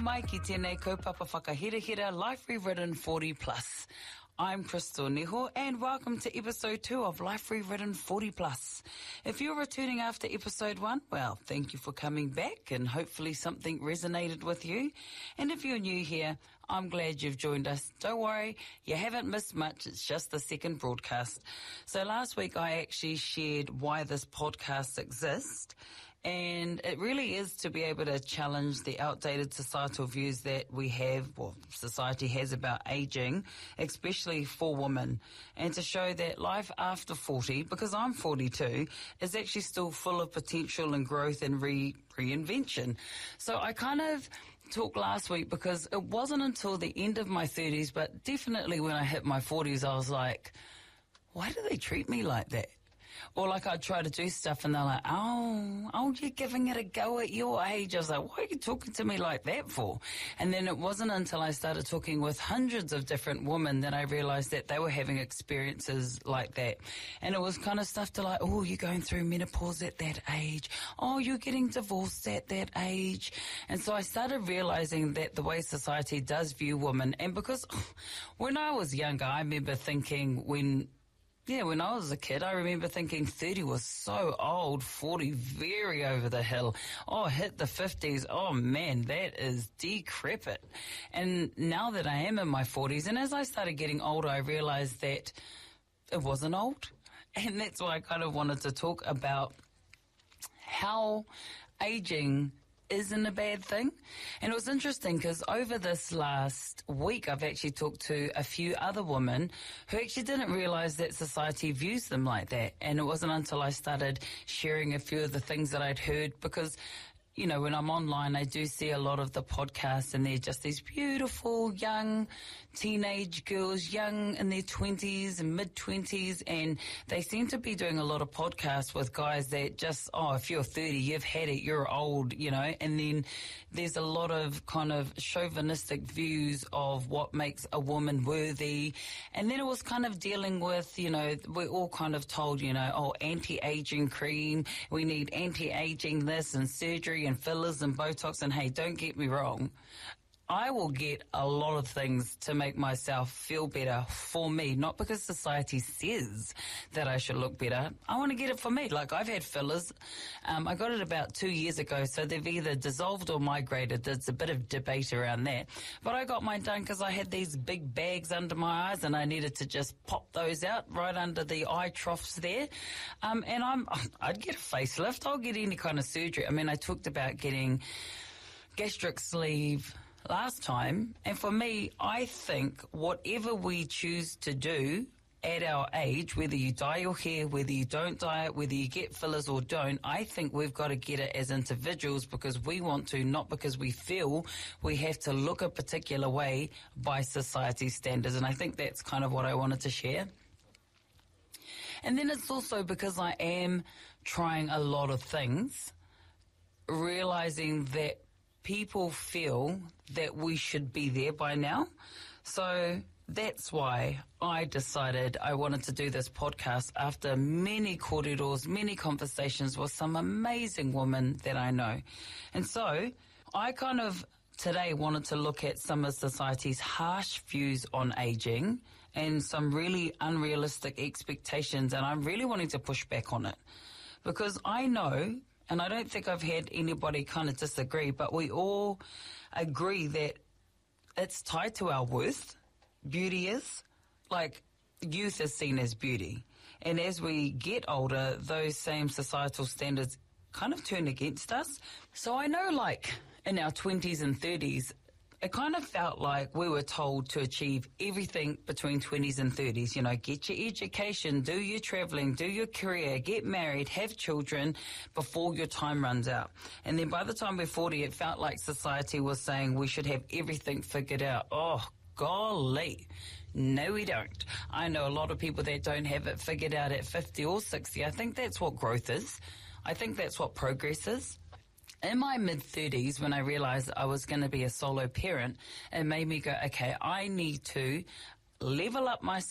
Mai ki tēnei kaupapa whakahirahira, Life Rewritten 40 Plus. I'm Crystal Neho, and welcome to episode 2 of Life Rewritten 40 Plus. If you're returning after episode 1, well, thank you for coming back, and hopefully something resonated with you. And if you're new here, I'm glad you've joined us. Don't worry, you haven't missed much. It's just the second broadcast. So last week I actually shared why this podcast exists. And it really is to be able to challenge the outdated societal views that we have, well, society has about aging, especially for women, and to show that life after 40, because I'm 42, is actually still full of potential and growth and reinvention. So I kind of talked last week because it wasn't until the end of my 30s, but definitely when I hit my 40s, I was like, why do they treat me like that? Or like I'd try to do stuff and they're like, oh, you're giving it a go at your age. I was like, why are you talking to me like that for? And then it wasn't until I started talking with hundreds of different women that I realized that they were having experiences like that. And it was kind of stuff to like, oh, you're going through menopause at that age. Oh, you're getting divorced at that age. And so I started realizing that the way society does view women, and because when I was younger, I remember thinking when I was a kid, I remember thinking 30 was so old, 40 very over the hill. Oh, hit the 50s. Oh, man, that is decrepit. And now that I am in my 40s, and as I started getting older, I realized that it wasn't old. And that's why I kind of wanted to talk about how aging isn't a bad thing. And it was interesting because over this last week, I've actually talked to a few other women who actually didn't realize that society views them like that. And it wasn't until I started sharing a few of the things that I'd heard, because you know, when I'm online, I do see a lot of the podcasts, and they're just these beautiful young teenage girls, young in their 20s and mid-20s, and they seem to be doing a lot of podcasts with guys that just, oh, if you're 30, you've had it, you're old, you know, and then there's a lot of kind of chauvinistic views of what makes a woman worthy. And then it was kind of dealing with, you know, we're all kind of told, you know, oh, anti-aging cream, we need anti-aging this and surgery and fillers and Botox. And hey, don't get me wrong, I will get a lot of things to make myself feel better for me, not because society says that I should look better. I want to get it for me. Like, I've had fillers. I got it about 2 years ago, so they've either dissolved or migrated. There's a bit of debate around that. But I got mine done because I had these big bags under my eyes and I needed to just pop those out right under the eye troughs there. And I'd get a facelift. I'll get any kind of surgery. I mean, I talked about getting gastric sleeve last time, and for me, I think whatever we choose to do at our age, whether you dye your hair, whether you don't dye it, whether you get fillers or don't, I think we've got to get it as individuals because we want to, not because we feel we have to look a particular way by society's standards. And I think that's kind of what I wanted to share. And then it's also because I am trying a lot of things, realizing that people feel that we should be there by now. So that's why I decided I wanted to do this podcast after many corridors, many conversations with some amazing women that I know. And so I kind of today wanted to look at some of society's harsh views on aging and some really unrealistic expectations, and I'm really wanting to push back on it because I know, and I don't think I've had anybody kind of disagree, but we all agree that it's tied to our worth. Beauty is. Like, youth is seen as beauty. And as we get older, those same societal standards kind of turn against us. So I know, like, in our 20s and 30s, it kind of felt like we were told to achieve everything between 20s and 30s. You know, get your education, do your traveling, do your career, get married, have children before your time runs out. And then by the time we're 40, it felt like society was saying we should have everything figured out. Oh, golly. No, we don't. I know a lot of people that don't have it figured out at 50 or 60. I think that's what growth is. I think that's what progress is. In my mid-30s, when I realized I was going to be a solo parent, it made me go, okay, I need to level up my